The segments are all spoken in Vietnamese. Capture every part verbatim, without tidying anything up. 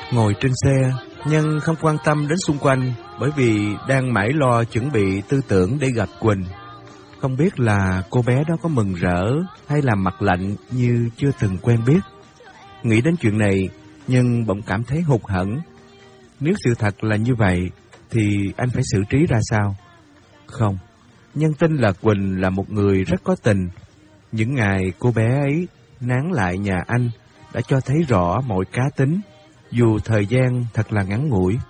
Ngồi trên xe, Nhân không quan tâm đến xung quanh bởi vì đang mãi lo chuẩn bị tư tưởng để gặp Quỳnh. Không biết là cô bé đó có mừng rỡ hay là mặt lạnh như chưa từng quen biết. Nghĩ đến chuyện này, Nhân bỗng cảm thấy hụt hẫng. Nếu sự thật là như vậy, thì anh phải xử trí ra sao? Không, Nhân tin là Quỳnh là một người rất có tình. Những ngày cô bé ấy nán lại nhà anh đã cho thấy rõ mọi cá tính, dù thời gian thật là ngắn ngủi.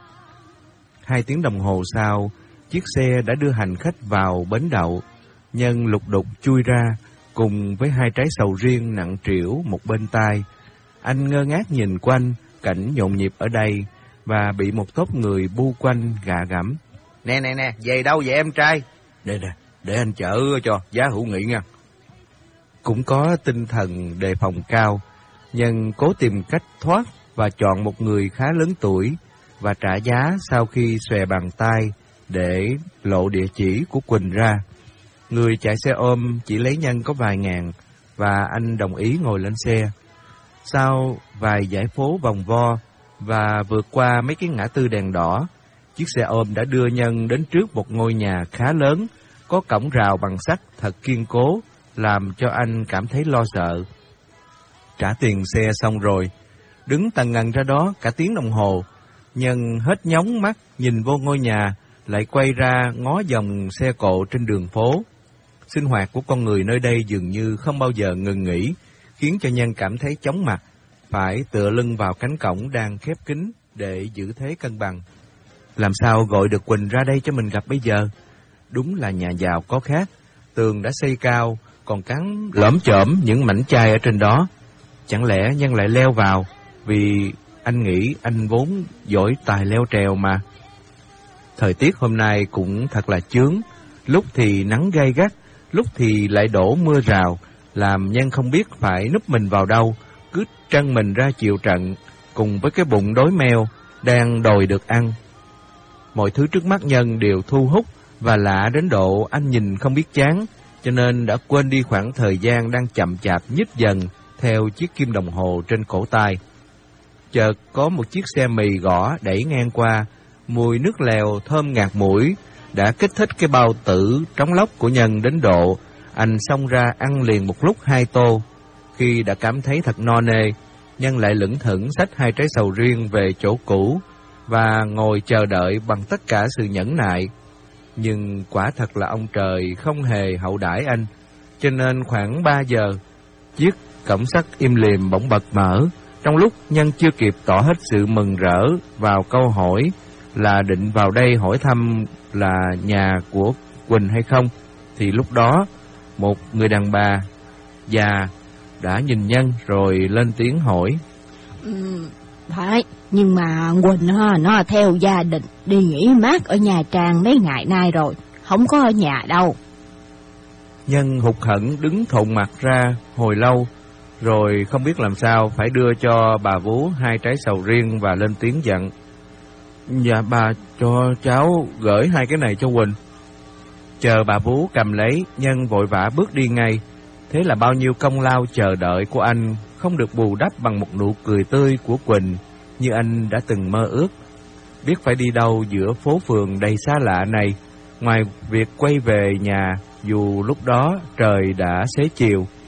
Hai tiếng đồng hồ sau, chiếc xe đã đưa hành khách vào bến đậu. Nhân lục đục chui ra, cùng với hai trái sầu riêng nặng trĩu một bên tai. Anh ngơ ngác nhìn quanh, cảnh nhộn nhịp ở đây, và bị một tốp người bu quanh gạ gẫm. Nè nè nè, về đâu vậy em trai? Nè nè, để anh chở cho, giá hữu nghị nha. Cũng có tinh thần đề phòng cao, Nhân cố tìm cách thoát và chọn một người khá lớn tuổi và trả giá sau khi xòe bàn tay để lộ địa chỉ của Quỳnh ra. Người chạy xe ôm chỉ lấy Nhân có vài ngàn và anh đồng ý ngồi lên xe. Sau vài dãy phố vòng vo và vượt qua mấy cái ngã tư đèn đỏ, chiếc xe ôm đã đưa Nhân đến trước một ngôi nhà khá lớn, có cổng rào bằng sắt thật kiên cố, làm cho anh cảm thấy lo sợ. Trả tiền xe xong rồi, đứng tần ngần ra đó cả tiếng đồng hồ, Nhân hết nhóng mắt nhìn vô ngôi nhà, lại quay ra ngó dòng xe cộ trên đường phố. Sinh hoạt của con người nơi đây dường như không bao giờ ngừng nghỉ, khiến cho Nhân cảm thấy chóng mặt, phải tựa lưng vào cánh cổng đang khép kín để giữ thế cân bằng. Làm sao gọi được Quỳnh ra đây cho mình gặp bây giờ? Đúng là nhà giàu có khác, tường đã xây cao, còn cắn lởm chởm những mảnh chai ở trên đó. Chẳng lẽ Nhân lại leo vào, vì anh nghĩ anh vốn giỏi tài leo trèo mà. Thời tiết hôm nay cũng thật là chướng, lúc thì nắng gay gắt, lúc thì lại đổ mưa rào, làm Nhân không biết phải núp mình vào đâu, cứ trân mình ra chịu trận, cùng với cái bụng đói meo, đang đòi được ăn. Mọi thứ trước mắt Nhân đều thu hút và lạ đến độ anh nhìn không biết chán, cho nên đã quên đi khoảng thời gian đang chậm chạp nhích dần theo chiếc kim đồng hồ trên cổ tay. Chợt có một chiếc xe mì gõ đẩy ngang qua, mùi nước lèo thơm ngạt mũi đã kích thích cái bao tử trống lốc của Nhân đến độ anh xông ra ăn liền một lúc hai tô. Khi đã cảm thấy thật no nê, Nhân lại lững thững xách hai trái sầu riêng về chỗ cũ và ngồi chờ đợi bằng tất cả sự nhẫn nại. Nhưng quả thật là ông trời không hề hậu đãi anh, cho nên khoảng ba giờ, chiếc cổng sắt im lìm bỗng bật mở. Trong lúc Nhân chưa kịp tỏ hết sự mừng rỡ vào câu hỏi là định vào đây hỏi thăm là nhà của Quỳnh hay không, thì lúc đó một người đàn bà già đã nhìn Nhân rồi lên tiếng hỏi. Ừ, phải, nhưng mà Quỳnh ha, nó theo gia đình đi nghỉ mát ở Nha Trang mấy ngày nay rồi, không có ở nhà đâu. Nhân hụt hẫng đứng thộn mặt ra hồi lâu, rồi không biết làm sao phải đưa cho bà vú hai trái sầu riêng và lên tiếng dặn. Dạ bà cho cháu gửi hai cái này cho Quỳnh. Chờ bà vú cầm lấy, Nhân vội vã bước đi ngay. Thế là bao nhiêu công lao chờ đợi của anh không được bù đắp bằng một nụ cười tươi của Quỳnh như anh đã từng mơ ước. Biết phải đi đâu giữa phố phường đầy xa lạ này, ngoài việc quay về nhà dù lúc đó trời đã xế chiều.